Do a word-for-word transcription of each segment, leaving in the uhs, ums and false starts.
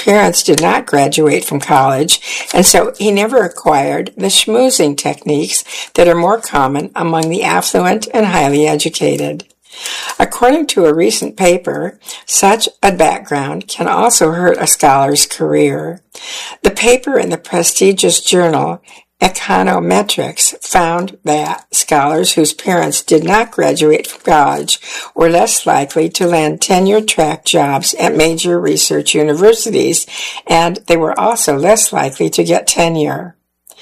parents did not graduate from college, and so he never acquired the schmoozing techniques that are more common among the affluent and highly educated. According to a recent paper, such a background can also hurt a scholar's career. The paper in the prestigious journal Econometrics found that scholars whose parents did not graduate from college were less likely to land tenure-track jobs at major research universities, and they were also less likely to get tenure.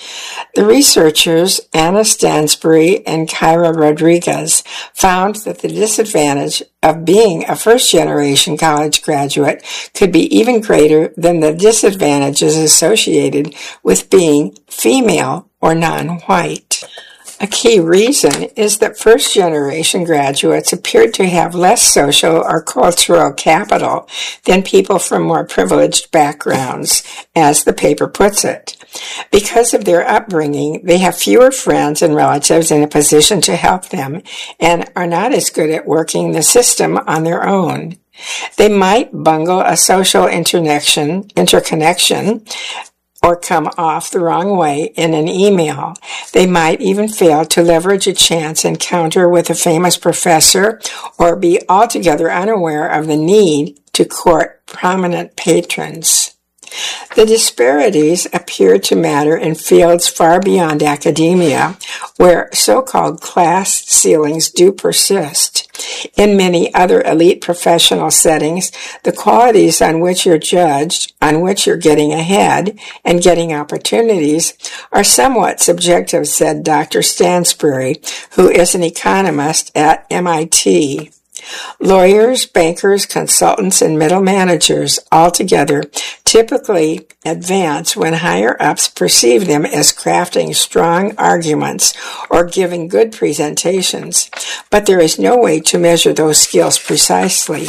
The researchers Anna Stansbury and Kyra Rodriguez found that the disadvantage of being a first-generation college graduate could be even greater than the disadvantages associated with being female or non-white. A key reason is that first-generation graduates appeared to have less social or cultural capital than people from more privileged backgrounds, as the paper puts it. Because of their upbringing, they have fewer friends and relatives in a position to help them and are not as good at working the system on their own. They might bungle a social interconnection, interconnection or come off the wrong way in an email. They might even fail to leverage a chance encounter with a famous professor or be altogether unaware of the need to court prominent patrons. The disparities appear to matter in fields far beyond academia, where so-called class ceilings do persist. In many other elite professional settings, the qualities on which you're judged, on which you're getting ahead, and getting opportunities are somewhat subjective, said Doctor Stansbury, who is an economist at M I T. Lawyers, bankers, consultants, and middle managers altogether typically advance when higher-ups perceive them as crafting strong arguments or giving good presentations, but there is no way to measure those skills precisely.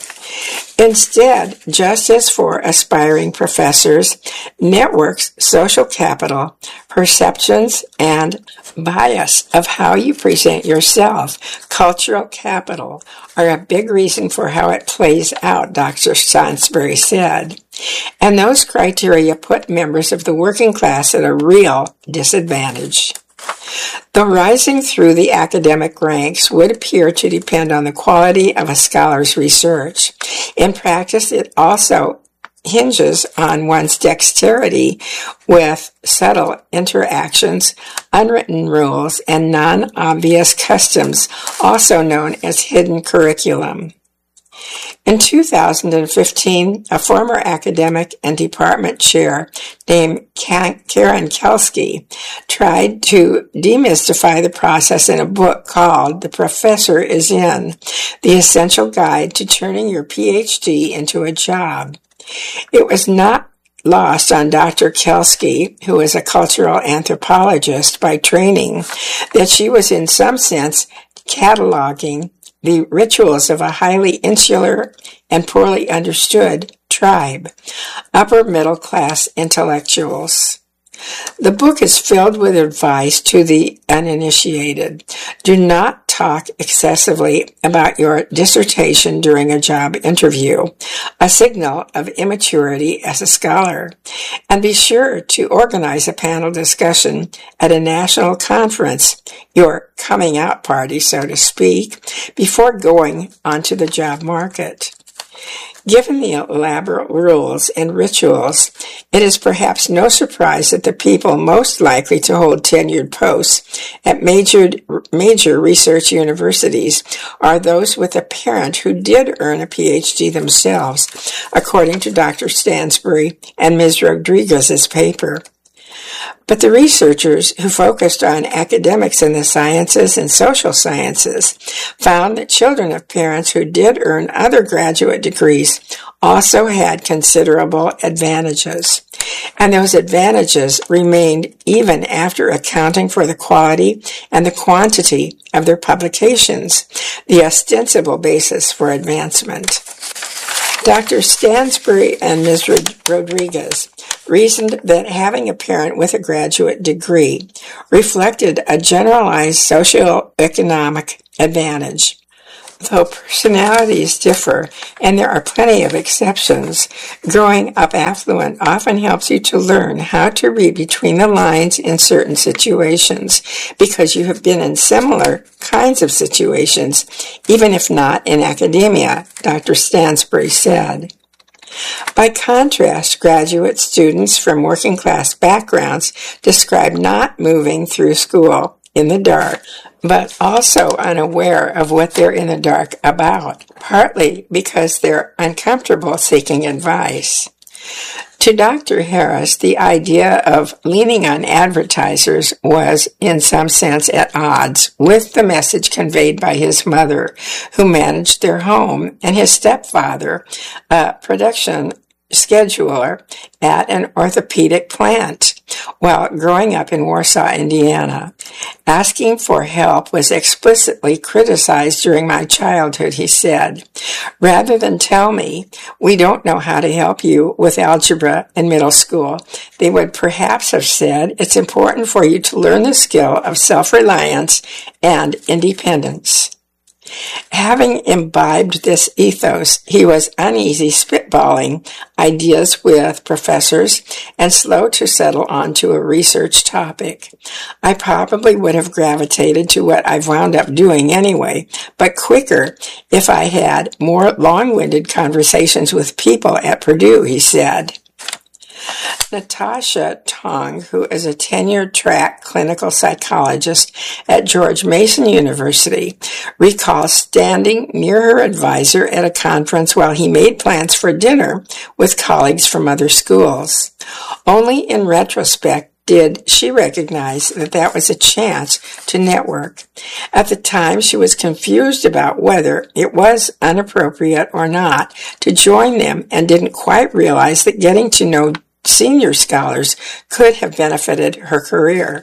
Instead, just as for aspiring professors, networks, social capital, perceptions, and bias of how you present yourself, cultural capital, are a big reason for how it plays out, Doctor Stansbury said. And those criteria put members of the working class at a real disadvantage. Though rising through the academic ranks would appear to depend on the quality of a scholar's research, in practice it also hinges on one's dexterity with subtle interactions, unwritten rules, and non-obvious customs, also known as hidden curriculum. In two thousand fifteen, a former academic and department chair named Karen Kelsky tried to demystify the process in a book called The Professor is In, The Essential Guide to Turning Your P H D into a Job. It was not lost on Doctor Kelsky, who is a cultural anthropologist by training, that she was in some sense cataloging the rituals of a highly insular and poorly understood tribe, upper middle class intellectuals. The book is filled with advice to the uninitiated. Do not talk excessively about your dissertation during a job interview, a signal of immaturity as a scholar. And be sure to organize a panel discussion at a national conference, your coming out party, so to speak, before going onto the job market. Given the elaborate rules and rituals, it is perhaps no surprise that the people most likely to hold tenured posts at major, major research universities are those with a parent who did earn a P H D themselves, according to Doctor Stansbury and Miz Rodriguez's paper. But the researchers who focused on academics in the sciences and social sciences found that children of parents who did earn other graduate degrees also had considerable advantages. And those advantages remained even after accounting for the quality and the quantity of their publications, the ostensible basis for advancement. Doctor Stansbury and Miz Rodriguez reasoned that having a parent with a graduate degree reflected a generalized socioeconomic advantage. Though personalities differ, and there are plenty of exceptions, growing up affluent often helps you to learn how to read between the lines in certain situations, because you have been in similar kinds of situations, even if not in academia, Doctor Stansbury said. By contrast, graduate students from working class backgrounds describe not moving through school in the dark, but also unaware of what they're in the dark about, partly because they're uncomfortable seeking advice. To Doctor Harris, the idea of leaning on advertisers was, in some sense, at odds with the message conveyed by his mother, who managed their home, and his stepfather, a production scheduler at an orthopedic plant while growing up in Warsaw, Indiana. Asking for help was explicitly criticized during my childhood, he said. Rather than tell me, we don't know how to help you with algebra in middle school, they would perhaps have said, it's important for you to learn the skill of self-reliance and independence. Having imbibed this ethos, he was uneasy spitballing ideas with professors and slow to settle onto a research topic. I probably would have gravitated to what I've wound up doing anyway, but quicker if I had more long-winded conversations with people at Purdue, he said. Natasha Tong, who is a tenure-track clinical psychologist at George Mason University, recalls standing near her advisor at a conference while he made plans for dinner with colleagues from other schools. Only in retrospect did she recognize that that was a chance to network. At the time, she was confused about whether it was inappropriate or not to join them and didn't quite realize that getting to know senior scholars could have benefited her career.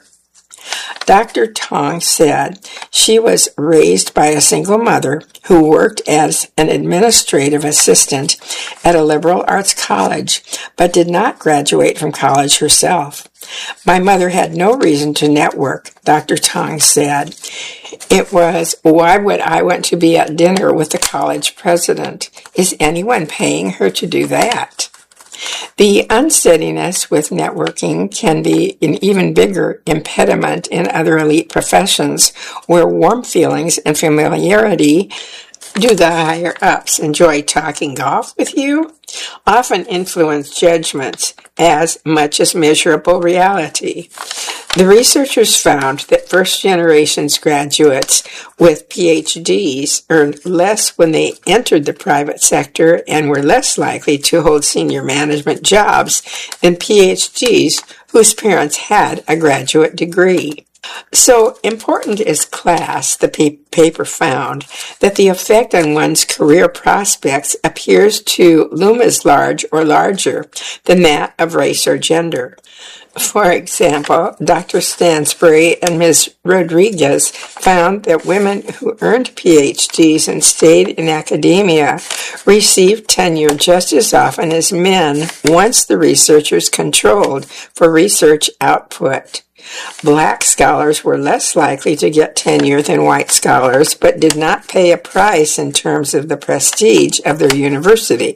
Doctor Tong said she was raised by a single mother who worked as an administrative assistant at a liberal arts college, but did not graduate from college herself. My mother had no reason to network, Doctor Tong said. It was, why would I want to be at dinner with the college president? Is anyone paying her to do that? The unsteadiness with networking can be an even bigger impediment in other elite professions where warm feelings and familiarity. Do the higher-ups enjoy talking golf with you? Often influence judgments as much as measurable reality. The researchers found that first-generation graduates with P H Ds earned less when they entered the private sector and were less likely to hold senior management jobs than P H Ds whose parents had a graduate degree. So important is class, the paper found, that the effect on one's career prospects appears to loom as large or larger than that of race or gender. For example, Doctor Stansbury and Miz Rodriguez found that women who earned P H Ds and stayed in academia received tenure just as often as men once the researchers controlled for research output. Black scholars were less likely to get tenure than white scholars, but did not pay a price in terms of the prestige of their university.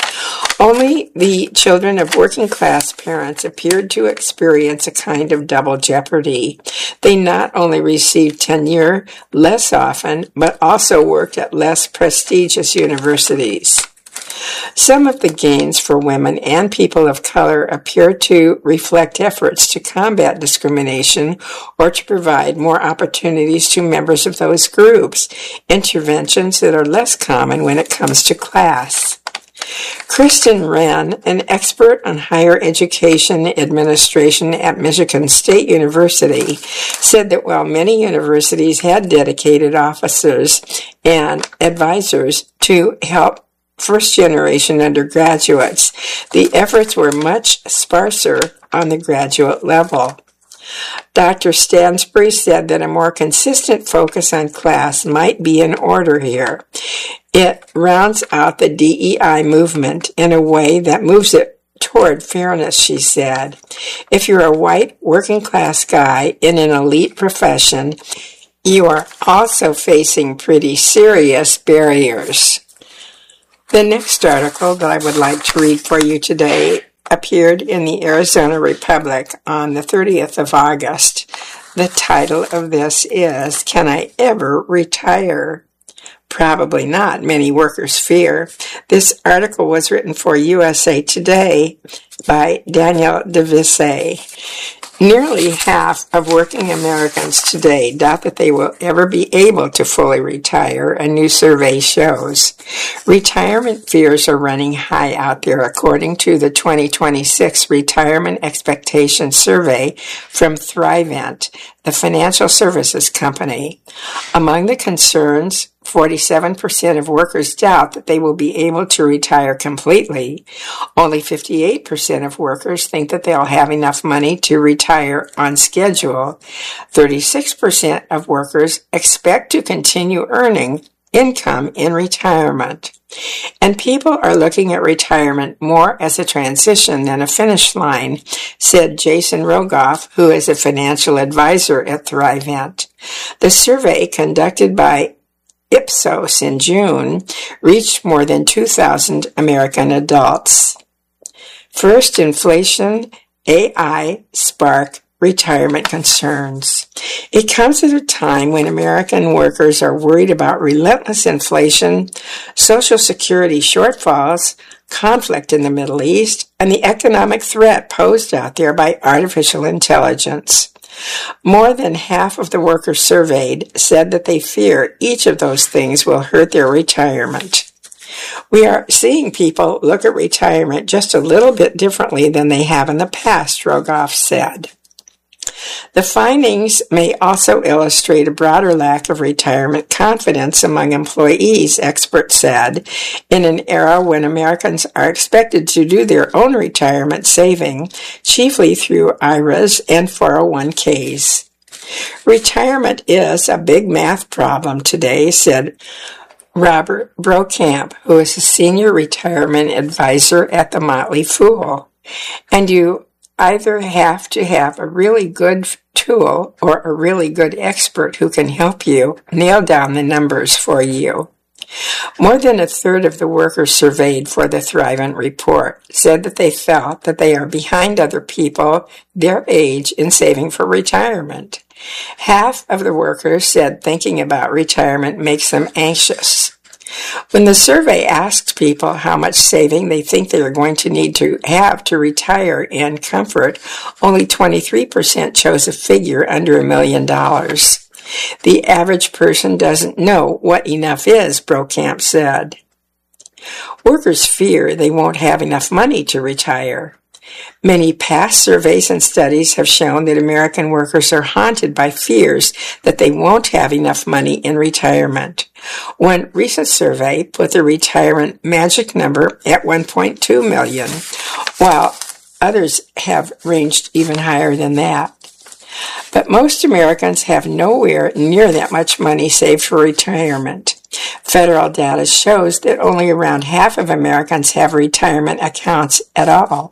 Only the children of working-class parents appeared to experience a kind of double jeopardy. They not only received tenure less often, but also worked at less prestigious universities. Some of the gains for women and people of color appear to reflect efforts to combat discrimination or to provide more opportunities to members of those groups, interventions that are less common when it comes to class. Kristen Wren, an expert on higher education administration at Michigan State University, said that while many universities had dedicated officers and advisors to help first-generation undergraduates, the efforts were much sparser on the graduate level. Doctor Stansbury said that a more consistent focus on class might be in order here. It rounds out the D E I movement in a way that moves it toward fairness, she said. If you're a white working-class guy in an elite profession, you are also facing pretty serious barriers. The next article that I would like to read for you today appeared in the Arizona Republic on the thirtieth of August. The title of this is, "Can I Ever Retire?" Probably not, many workers fear. This article was written for U S A Today by Daniel DeVisse. Nearly half of working Americans today doubt that they will ever be able to fully retire, a new survey shows. Retirement fears are running high out there, according to the twenty twenty-six Retirement Expectation Survey from Thrivent, the financial services company. Among the concerns, forty-seven percent of workers doubt that they will be able to retire completely. Only fifty-eight percent of workers think that they'll have enough money to retire on schedule. thirty-six percent of workers expect to continue earning income in retirement. And people are looking at retirement more as a transition than a finish line, said Jason Rogoff, who is a financial advisor at Thrivent. The survey, conducted by Ipsos in June, reached more than two thousand American adults. First, inflation, A I spark retirement concerns. It comes at a time when American workers are worried about relentless inflation, Social Security shortfalls, conflict in the Middle East, and the economic threat posed out there by artificial intelligence. More than half of the workers surveyed said that they fear each of those things will hurt their retirement. We are seeing people look at retirement just a little bit differently than they have in the past, Rogoff said. The findings may also illustrate a broader lack of retirement confidence among employees, experts said, in an era when Americans are expected to do their own retirement saving, chiefly through I R As and four oh one k's. Retirement is a big math problem today, said Robert Brokamp, who is a senior retirement advisor at the Motley Fool. And you either have to have a really good tool or a really good expert who can help you nail down the numbers for you. More than a third of the workers surveyed for the Thrivent report said that they felt that they are behind other people their age in saving for retirement. Half of the workers said thinking about retirement makes them anxious. When the survey asked people how much saving they think they are going to need to have to retire in comfort, only twenty-three percent chose a figure under a million dollars. The average person doesn't know what enough is, Brokamp said. Workers fear they won't have enough money to retire. Many past surveys and studies have shown that American workers are haunted by fears that they won't have enough money in retirement. One recent survey put the retirement magic number at one point two million, while others have ranged even higher than that. But most Americans have nowhere near that much money saved for retirement. Federal data shows that only around half of Americans have retirement accounts at all.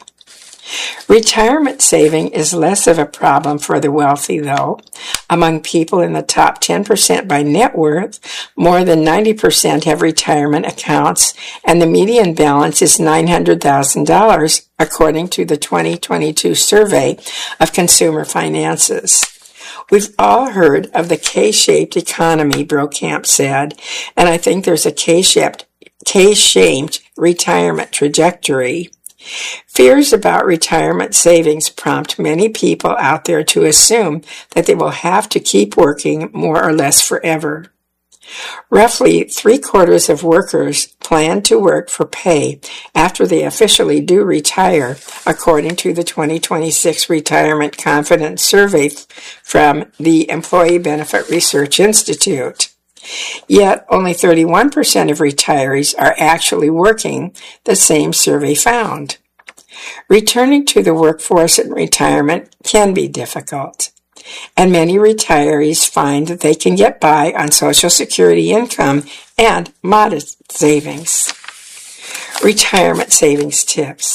Retirement saving is less of a problem for the wealthy, though. Among people in the top ten percent by net worth, more than ninety percent have retirement accounts, and the median balance is nine hundred thousand dollars, according to the twenty twenty-two survey of consumer finances. We've all heard of the K-shaped economy, Brokamp said, and I think there's a K-shaped, K-shaped retirement trajectory. Fears about retirement savings prompt many people out there to assume that they will have to keep working more or less forever. Roughly three-quarters of workers plan to work for pay after they officially do retire, according to the twenty twenty-six Retirement Confidence Survey from the Employee Benefit Research Institute. Yet, only thirty-one percent of retirees are actually working, the same survey found. Returning to the workforce in retirement can be difficult, and many retirees find that they can get by on Social Security income and modest savings. Retirement savings tips.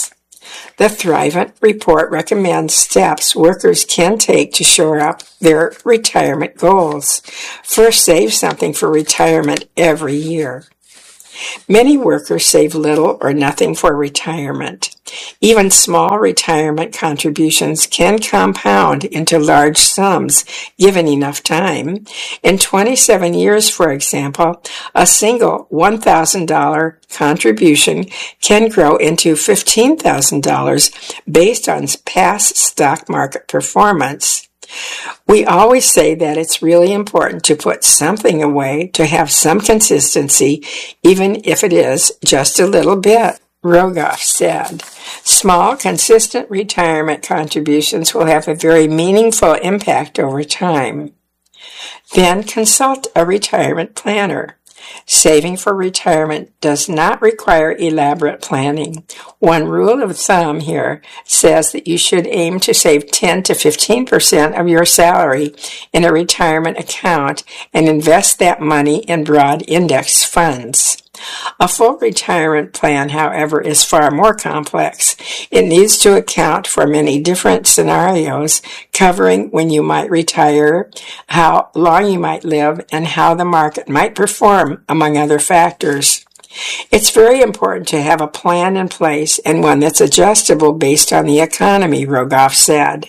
The Thrivent report recommends steps workers can take to shore up their retirement goals. First, save something for retirement every year. Many workers save little or nothing for retirement. Even small retirement contributions can compound into large sums given enough time. In twenty-seven years, for example, a single one thousand dollars contribution can grow into fifteen thousand dollars based on past stock market performance. We always say that it's really important to put something away to have some consistency, even if it is just a little bit, Rogoff said. Small, consistent retirement contributions will have a very meaningful impact over time. Then consult a retirement planner. Saving for retirement does not require elaborate planning. One rule of thumb here says that you should aim to save ten to fifteen percent of your salary in a retirement account and invest that money in broad index funds. A full retirement plan, however, is far more complex. It needs to account for many different scenarios, covering when you might retire, how long you might live, and how the market might perform, among other factors. It's very important to have a plan in place and one that's adjustable based on the economy, Rogoff said.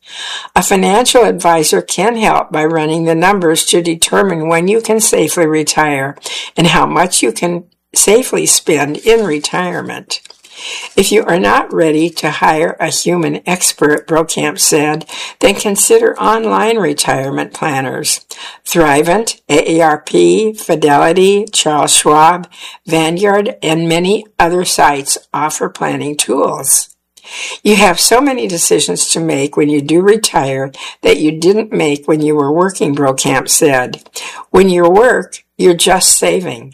A financial advisor can help by running the numbers to determine when you can safely retire and how much you can safely spend in retirement. If you are not ready to hire a human expert, Brokamp said, then consider online retirement planners. Thrivent, A A R P, Fidelity, Charles Schwab, Vanguard, and many other sites offer planning tools. You have so many decisions to make when you do retire that you didn't make when you were working, Brokamp said. When you work, you're just saving.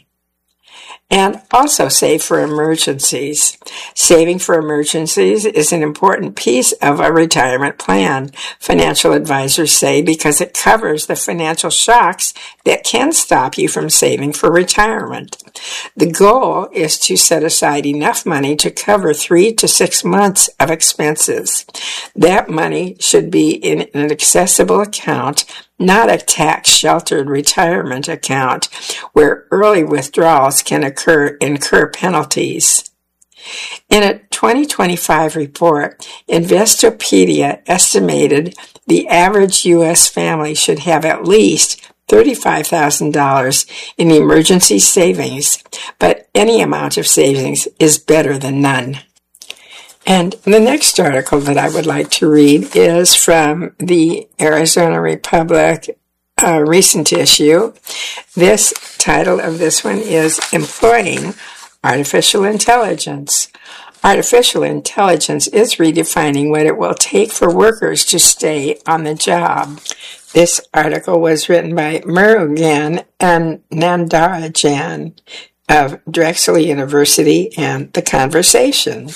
And also save for emergencies. Saving for emergencies is an important piece of a retirement plan, financial advisors say, because it covers the financial shocks that can stop you from saving for retirement. The goal is to set aside enough money to cover three to six months of expenses. That money should be in an accessible account, not a tax-sheltered retirement account where early withdrawals can occur, incur penalties. In a twenty twenty-five report, Investopedia estimated the average U S family should have at least thirty-five thousand dollars in emergency savings, but any amount of savings is better than none. And the next article that I would like to read is from the Arizona Republic uh, recent issue. This title of this one is Employing Artificial Intelligence. Artificial intelligence is redefining what it will take for workers to stay on the job. This article was written by Murugan and Nandarajan of Drexel University and The Conversation.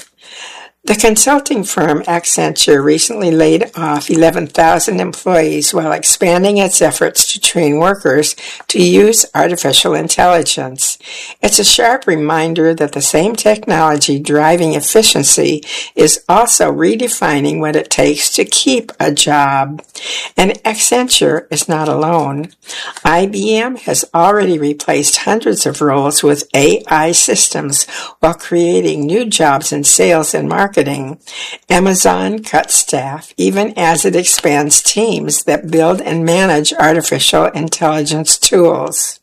The consulting firm Accenture recently laid off eleven thousand employees while expanding its efforts to train workers to use artificial intelligence. It's a sharp reminder that the same technology driving efficiency is also redefining what it takes to keep a job. And Accenture is not alone. I B M has already replaced hundreds of roles with A I systems while creating new jobs in sales and marketing. Amazon cuts staff even as it expands teams that build and manage artificial intelligence tools.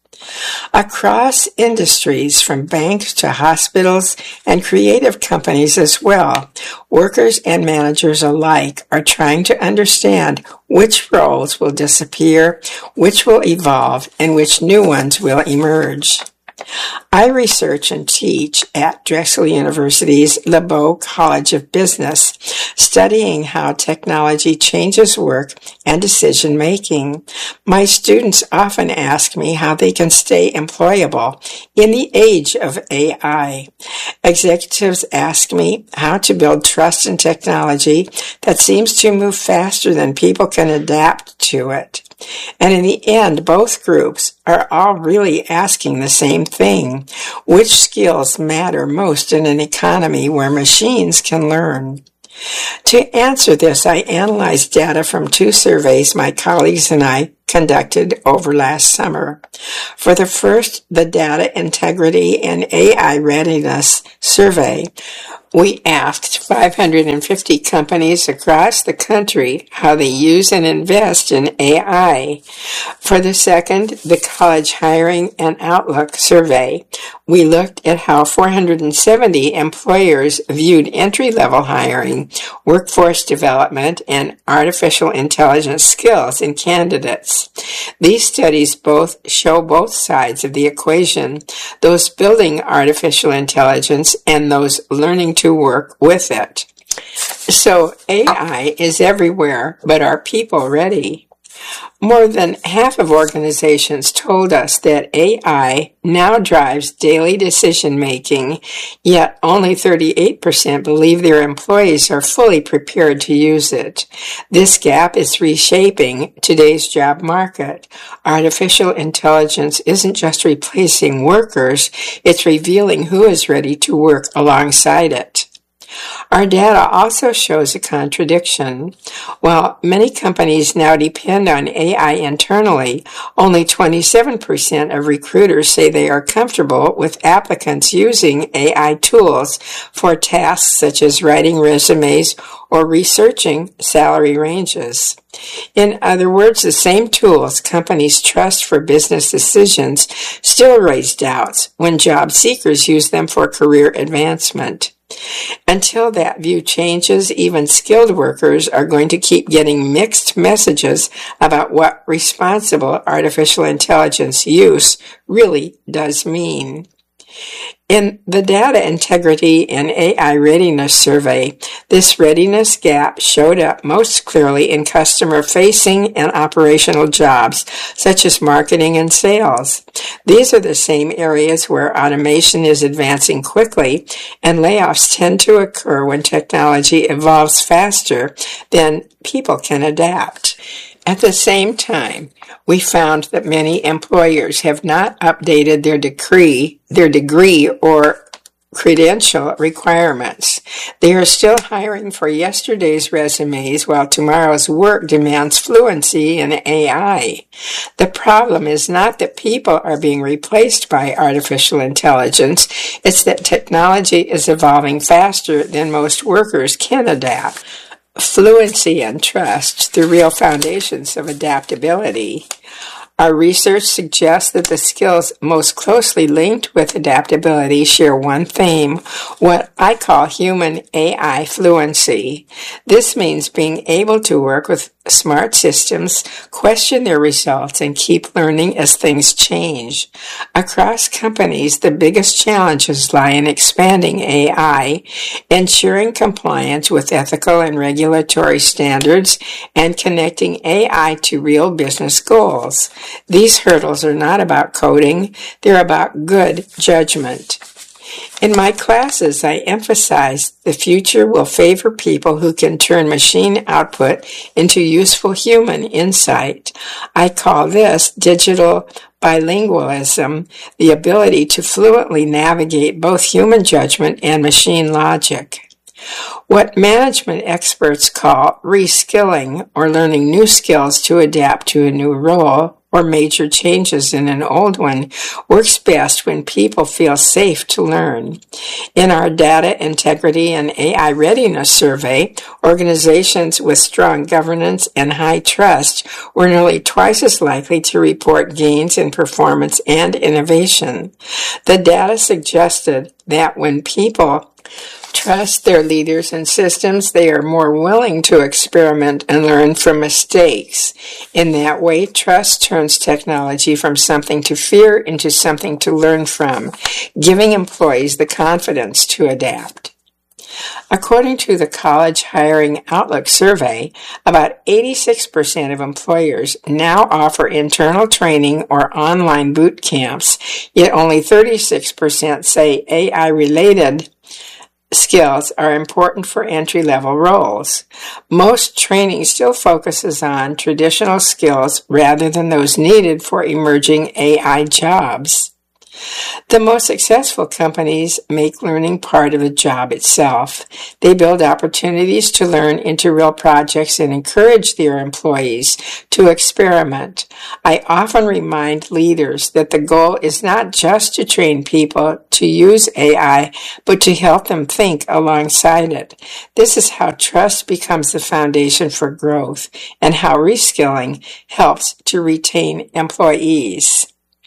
Across industries, from banks to hospitals and creative companies as well, workers and managers alike are trying to understand which roles will disappear, which will evolve, and which new ones will emerge. I research and teach at Drexel University's LeBeau College of Business, studying how technology changes work and decision-making. My students often ask me how they can stay employable in the age of A I. Executives ask me how to build trust in technology that seems to move faster than people can adapt to it. And in the end, both groups are all really asking the same thing. Which skills matter most in an economy where machines can learn? To answer this, I analyzed data from two surveys my colleagues and I conducted over last summer. For the first, the Data Integrity and A I Readiness Survey, we asked five hundred fifty companies across the country how they use and invest in A I. For the second, the College Hiring and Outlook Survey, we looked at how four hundred seventy employers viewed entry-level hiring, workforce development, and artificial intelligence skills in candidates. These studies both show both sides of the equation, those building artificial intelligence and those learning to work with it. So A I is everywhere, but are people ready? More than half of organizations told us that A I now drives daily decision-making, yet only thirty-eight percent believe their employees are fully prepared to use it. This gap is reshaping today's job market. Artificial intelligence isn't just replacing workers, it's revealing who is ready to work alongside it. Our data also shows a contradiction. While many companies now depend on A I internally, only twenty-seven percent of recruiters say they are comfortable with applicants using A I tools for tasks such as writing resumes or researching salary ranges. In other words, the same tools companies trust for business decisions still raise doubts when job seekers use them for career advancement. Until that view changes, even skilled workers are going to keep getting mixed messages about what responsible artificial intelligence use really does mean. In the Data Integrity and A I Readiness Survey, this readiness gap showed up most clearly in customer-facing and operational jobs, such as marketing and sales. These are the same areas where automation is advancing quickly, and layoffs tend to occur when technology evolves faster than people can adapt. At the same time, we found that many employers have not updated their degree, their degree or credential requirements. They are still hiring for yesterday's resumes while tomorrow's work demands fluency in A I. The problem is not that people are being replaced by artificial intelligence, it's that technology is evolving faster than most workers can adapt. Fluency and trust, the real foundations of adaptability. Our research suggests that the skills most closely linked with adaptability share one theme, what I call human A I fluency. This means being able to work with smart systems, question their results, and keep learning as things change. Across companies, the biggest challenges lie in expanding A I, ensuring compliance with ethical and regulatory standards, and connecting A I to real business goals. These hurdles are not about coding, they're about good judgment. In my classes, I emphasize the future will favor people who can turn machine output into useful human insight. I call this digital bilingualism, the ability to fluently navigate both human judgment and machine logic. What management experts call reskilling or learning new skills to adapt to a new role or major changes in an old one works best when people feel safe to learn. In our Data Integrity and A I Readiness Survey, organizations with strong governance and high trust were nearly twice as likely to report gains in performance and innovation. The data suggested that when people trust their leaders and systems, they are more willing to experiment and learn from mistakes. In that way, trust turns technology from something to fear into something to learn from, giving employees the confidence to adapt. According to the College Hiring Outlook Survey, about eighty-six percent of employers now offer internal training or online boot camps, yet only thirty-six percent say A I-related skills are important for entry-level roles. Most training still focuses on traditional skills rather than those needed for emerging A I jobs. The most successful companies make learning part of the job itself. They build opportunities to learn into real projects and encourage their employees to experiment. I often remind leaders that the goal is not just to train people to use A I, but to help them think alongside it. This is how trust becomes the foundation for growth and how reskilling helps to retain employees.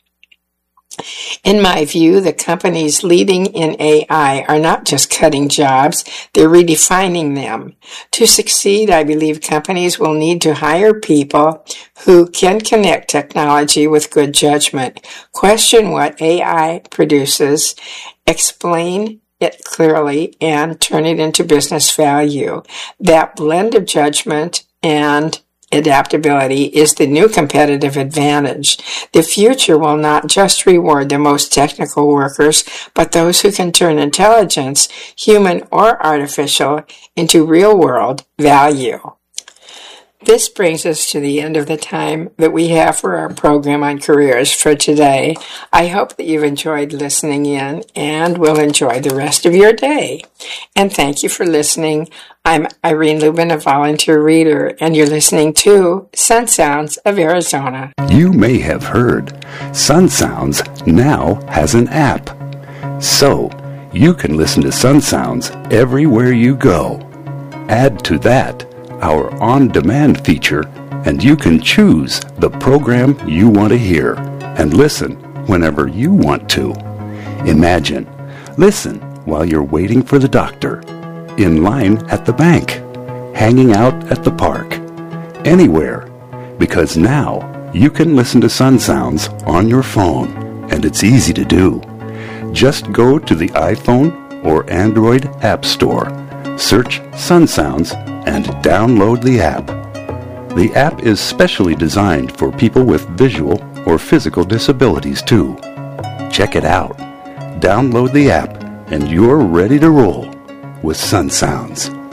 In my view, the companies leading in A I are not just cutting jobs, they're redefining them. To succeed, I believe companies will need to hire people who can connect technology with good judgment, question what A I produces, explain it clearly, and turn it into business value. That blend of judgment and adaptability is the new competitive advantage. The future will not just reward the most technical workers, but those who can turn intelligence, human or artificial, into real-world value. This brings us to the end of the time that we have for our program on careers for today. I hope that you've enjoyed listening in and will enjoy the rest of your day. And thank you for listening. I'm Irene Lubin, a volunteer reader, and you're listening to Sun Sounds of Arizona. You may have heard Sun Sounds now has an app. So you can listen to Sun Sounds everywhere you go. Add to that our on-demand feature, and you can choose the program you want to hear and listen whenever you want to. Imagine, listen while you're waiting for the doctor, in line at the bank, hanging out at the park, anywhere, because now you can listen to Sun Sounds on your phone, and it's easy to do. Just go to the iPhone or Android App Store, search Sun Sounds, and download the app. The app is specially designed for people with visual or physical disabilities too. Check it out. Download the app and you're ready to roll with Sun Sounds.